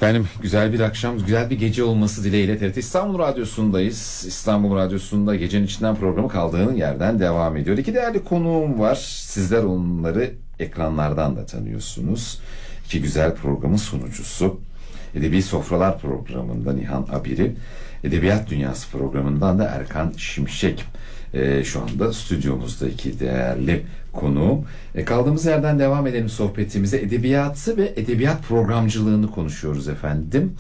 Efendim güzel bir akşam, güzel bir gece olması dileğiyle TRT İstanbul Radyosu'ndayız. İstanbul Radyosu'nda Gecenin İçinden programı kaldığının yerden devam ediyor. İki değerli konuğum var. Sizler onları ekranlardan da tanıyorsunuz. İki güzel programın sunucusu. Edebi Sofralar programında Nihan Abiri, Edebiyat Dünyası programından da Erkan Şimşek. Şu anda stüdyomuzda iki değerli konuğum. Kaldığımız yerden devam edelim sohbetimize. Edebiyatı ve edebiyat programcılığını konuşuyoruz efendim.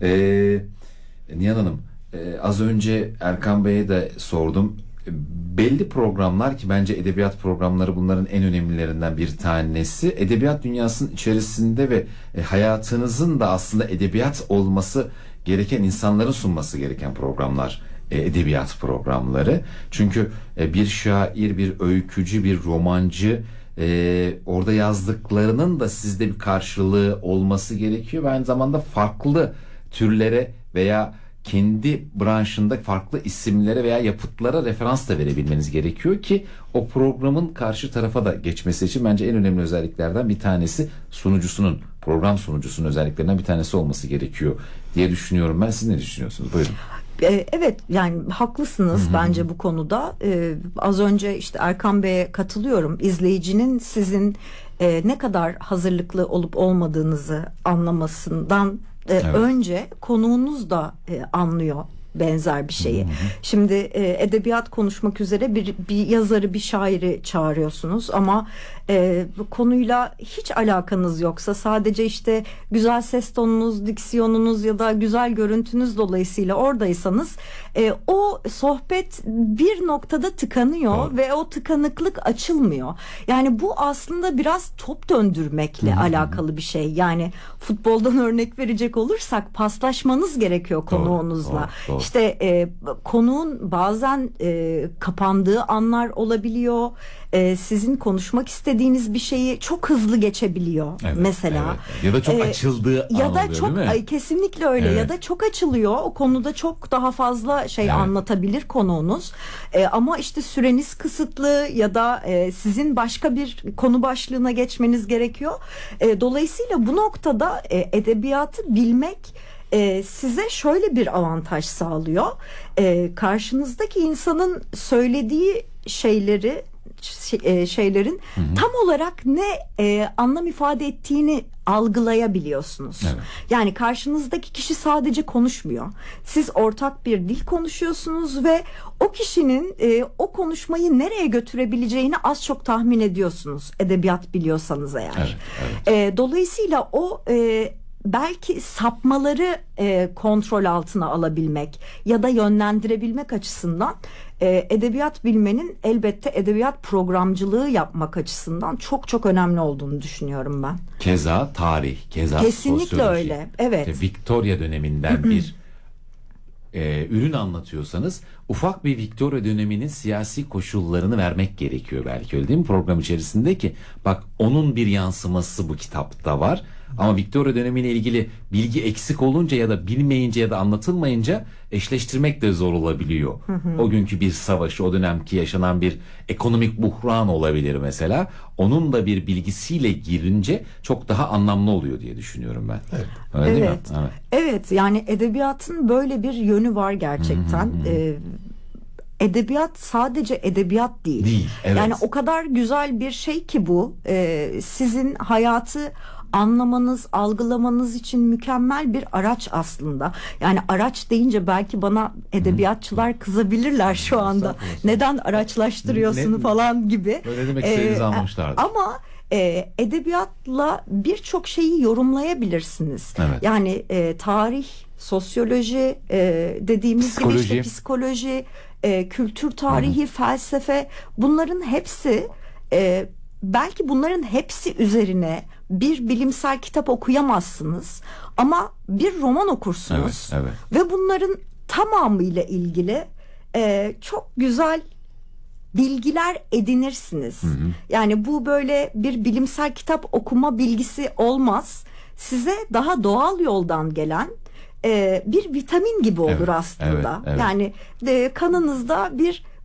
Nihan Hanım, az önce Erkan Bey'e de sordum. Belli programlar ki bence edebiyat programları bunların en önemlilerinden bir tanesi. Edebiyat dünyasının içerisinde ve hayatınızın da aslında edebiyat olması gereken, insanların sunması gereken programlar. Edebiyat programları. Çünkü bir şair, bir öykücü, bir romancı orada yazdıklarının da sizde bir karşılığı olması gerekiyor ve aynı zamanda farklı türlere veya kendi branşında farklı isimlere veya yapıtlara referans da verebilmeniz gerekiyor ki o programın karşı tarafa da geçmesi için bence en önemli özelliklerden bir tanesi sunucusunun, program sunucusunun özelliklerinden bir tanesi olması gerekiyor diye düşünüyorum ben. Siz ne düşünüyorsunuz? Buyurun. Evet, yani haklısınız bence bu konuda. Az önce işte Erkan Bey'e katılıyorum. İzleyicinin sizin ne kadar hazırlıklı olup olmadığınızı anlamasından önce konuğunuz da anlıyor benzer bir şeyi. Şimdi edebiyat konuşmak üzere bir yazarı, bir şairi çağırıyorsunuz ama konuyla hiç alakanız yoksa, sadece işte güzel ses tonunuz, diksiyonunuz ya da güzel görüntünüz dolayısıyla oradaysanız o sohbet bir noktada tıkanıyor ve o tıkanıklık açılmıyor. Yani bu aslında biraz top döndürmekle alakalı bir şey. Yani futboldan örnek verecek olursak paslaşmanız gerekiyor konuğunuzla. Doğru. İşte konuğun bazen kapandığı anlar olabiliyor. Sizin konuşmak istediğiniz bir şeyi çok hızlı geçebiliyor mesela. Evet. Ya da çok açıldığı an ya da oluyor, çok, değil mi? kesinlikle öyle. Evet. Ya da çok açılıyor. O konuda çok daha fazla şey anlatabilir konuğunuz. Ama işte süreniz kısıtlı ya da sizin başka bir konu başlığına geçmeniz gerekiyor. Dolayısıyla bu noktada edebiyatı bilmek size şöyle bir avantaj sağlıyor. Karşınızdaki insanın söylediği şeylerin tam olarak ne anlam ifade ettiğini algılayabiliyorsunuz. Evet. Yani karşınızdaki kişi sadece konuşmuyor. Siz ortak bir dil konuşuyorsunuz ve o kişinin o konuşmayı nereye götürebileceğini az çok tahmin ediyorsunuz. Edebiyat biliyorsanız eğer. Evet, evet. Dolayısıyla o belki sapmaları kontrol altına alabilmek ya da yönlendirebilmek açısından edebiyat bilmenin elbette edebiyat programcılığı yapmak açısından çok çok önemli olduğunu düşünüyorum ben. Keza tarih, keza kesinlikle sosyoloji. Öyle. Evet. İşte Victoria döneminden bir ürün anlatıyorsanız ufak bir Victoria döneminin siyasi koşullarını vermek gerekiyor belki, öyle değil mi, program içerisinde ki bak onun bir yansıması bu kitapta var. Ama Victoria dönemiyle ilgili bilgi eksik olunca ya da bilmeyince ya da anlatılmayınca eşleştirmek de zor olabiliyor. O günkü bir savaşı, o dönemki yaşanan bir ekonomik buhran olabilir mesela. Onun da bir bilgisiyle girince çok daha anlamlı oluyor diye düşünüyorum ben. Evet. Öyle değil mi? Evet. Evet, yani edebiyatın böyle bir yönü var gerçekten. Edebiyat sadece edebiyat değil. Evet. Yani o kadar güzel bir şey ki bu. Sizin hayatı anlamanız, algılamanız için mükemmel bir araç aslında. Yani araç deyince belki bana edebiyatçılar kızabilirler şu anda. Neden araçlaştırıyorsun falan gibi. Öyle demek istediğinizi anlamışlardır. Ama edebiyatla birçok şeyi yorumlayabilirsiniz. Evet. Yani tarih, sosyoloji, dediğimiz gibi işte psikoloji, kültür tarihi, felsefe, bunların hepsi belki bunların hepsi üzerine bir bilimsel kitap okuyamazsınız ama bir roman okursunuz. Evet. Ve bunların tamamıyla ilgili çok güzel bilgiler edinirsiniz. Yani bu böyle bir bilimsel kitap okuma bilgisi olmaz. Size daha doğal yoldan gelen bir vitamin gibi olur aslında. Evet. Yani kanınızda bir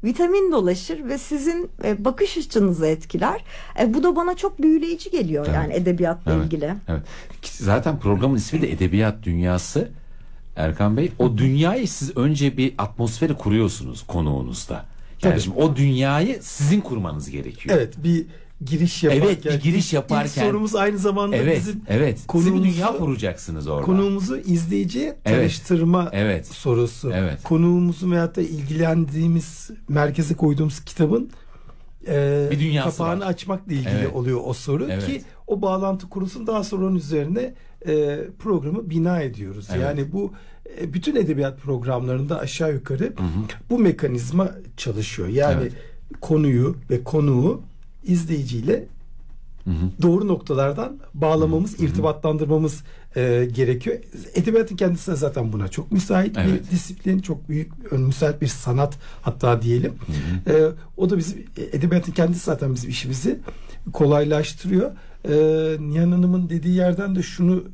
vitamin dolaşır ve sizin bakış açınızı etkiler. Bu da bana çok büyüleyici geliyor yani edebiyatla ilgili. Evet. Zaten programın ismi de Edebiyat Dünyası. Erkan Bey, o dünyayı siz önce bir atmosferi kuruyorsunuz konuğunuzda. Yani şimdi o dünyayı sizin kurmanız gerekiyor. Evet, bir giriş yaparken. Evet, bir giriş yaparken. İlk sorumuz aynı zamanda bizim siz bir dünya kuracaksınız orada. Konuğumuzu izleyiciye tanıştırma sorusu. Evet. Konuğumuzu veyahut da ilgilendiğimiz, merkeze koyduğumuz kitabın bir dünyası kapağını var. açmakla ilgili oluyor o soru ki o bağlantı kurulsun, daha sonra onun üzerine programı bina ediyoruz. Evet. Yani bu bütün edebiyat programlarında aşağı yukarı bu mekanizma çalışıyor. Yani konuyu ve konuğu izleyiciyle doğru noktalardan bağlamamız, irtibatlandırmamız gerekiyor. Edebiyatın kendisi de zaten buna çok müsait bir disiplin, çok büyük, müsait bir sanat hatta diyelim. O da bizim, edebiyatın kendisi zaten bizim işimizi kolaylaştırıyor. Nihan Hanım'ın dediği yerden de şunu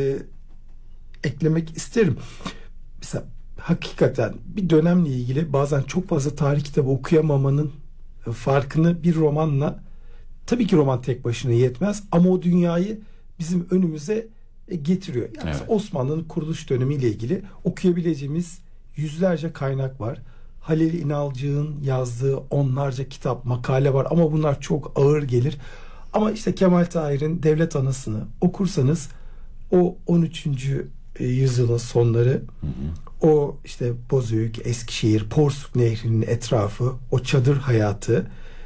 eklemek isterim. Mesela hakikaten bir dönemle ilgili bazen çok fazla tarih kitabı okuyamamanın farkını bir romanla, tabii ki roman tek başına yetmez ama o dünyayı bizim önümüze getiriyor. Yani Osmanlı'nın kuruluş dönemiyle ilgili okuyabileceğimiz yüzlerce kaynak var. Halil İnalcık'ın yazdığı onlarca kitap, makale var ama bunlar çok ağır gelir. Ama işte Kemal Tahir'in Devlet Anası'nı okursanız o 13. yüzyılın sonları, o işte Bozüyük, Eskişehir, Porsuk Nehri'nin etrafı, o çadır hayatı,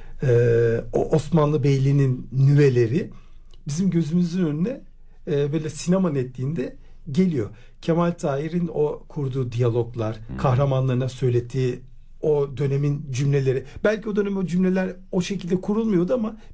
o Osmanlı Beyliği'nin nüveleri bizim gözümüzün önüne böyle sinema netliğinde geliyor. Kemal Tahir'in o kurduğu diyaloglar, kahramanlarına söylettiği o dönemin cümleleri, belki o dönem o cümleler o şekilde kurulmuyordu ama